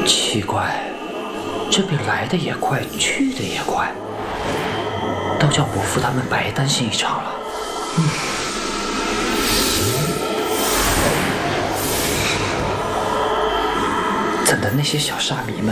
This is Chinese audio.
奇怪，这边来的也快，去的也快，倒叫伯父他们白担心一场了。怎的那些小沙弥们